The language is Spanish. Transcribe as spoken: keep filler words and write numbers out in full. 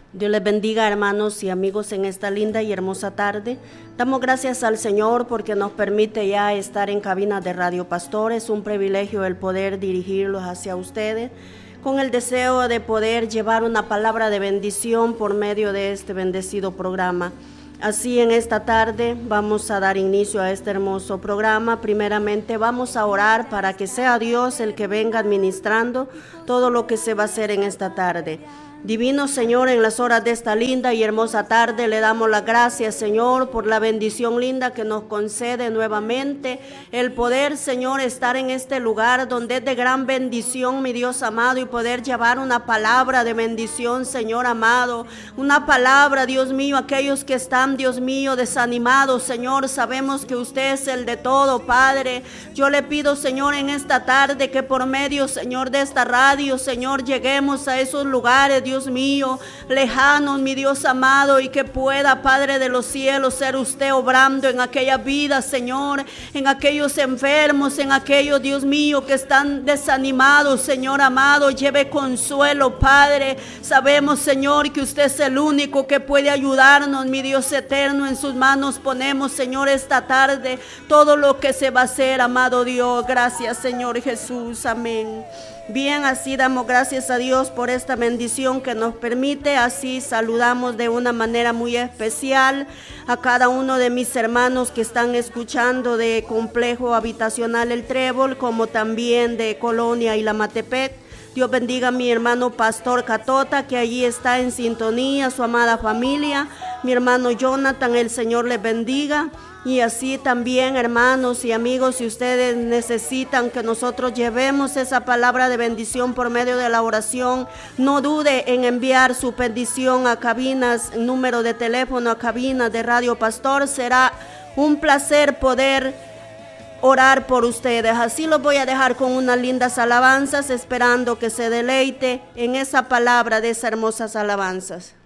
Dios les bendiga, hermanos y amigos, en esta linda y hermosa tarde. Damos gracias al Señor porque nos permite ya estar en cabina de Radio Pastor. Es un privilegio el poder dirigirlos hacia ustedes con el deseo de poder llevar una palabra de bendición por medio de este bendecido programa. Así, en esta tarde vamos a dar inicio a este hermoso programa. Primeramente vamos a orar para que sea Dios el que venga administrando todo lo que se va a hacer en esta tarde. Divino Señor, en las horas de esta linda y hermosa tarde le damos las gracias, Señor, por la bendición linda que nos concede nuevamente el poder, Señor, estar en este lugar donde es de gran bendición, mi Dios amado, y poder llevar una palabra de bendición, Señor amado, una palabra, Dios mío, aquellos que están, Dios mío, desanimados, Señor, sabemos que usted es el de todo, Padre. Yo le pido, Señor, en esta tarde que por medio, Señor, de esta radio, Señor, lleguemos a esos lugares, Dios mío, lejanos, mi Dios amado, y que pueda, Padre de los cielos, ser usted obrando en aquella vida, Señor, en aquellos enfermos, en aquellos, Dios mío, que están desanimados, Señor amado, lleve consuelo, Padre. Sabemos, Señor, que usted es el único que puede ayudarnos, mi Dios eterno. En sus manos ponemos, Señor, esta tarde todo lo que se va a hacer, amado Dios. Gracias, Señor Jesús, amén. Bien, así damos gracias a Dios por esta bendición que nos permite. Así saludamos de una manera muy especial a cada uno de mis hermanos que están escuchando de Complejo Habitacional El Trébol, como también de Colonia Ilamatepec. Dios bendiga a mi hermano Pastor Catota, que allí está en sintonía, su amada familia. Mi hermano Jonathan, el Señor les bendiga. Y así también, hermanos y amigos, si ustedes necesitan que nosotros llevemos esa palabra de bendición por medio de la oración, no dude en enviar su petición a cabinas, número de teléfono a cabinas de Radio Pastor. Será un placer poder orar por ustedes. Así los voy a dejar con unas lindas alabanzas, esperando que se deleite en esa palabra de esas hermosas alabanzas.